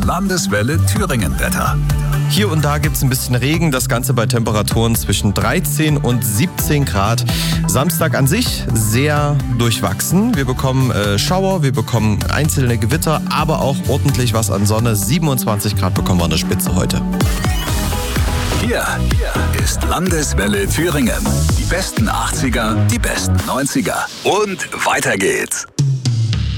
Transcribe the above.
Landeswelle Thüringen-Wetter. Hier und da gibt es ein bisschen Regen, das Ganze bei Temperaturen zwischen 13 und 17 Grad. Samstag an sich sehr durchwachsen. Wir bekommen Schauer, wir bekommen einzelne Gewitter, aber auch ordentlich was an Sonne. 27 Grad bekommen wir an der Spitze heute. Hier ist Landeswelle Thüringen. Die besten 80er, die besten 90er. Und weiter geht's.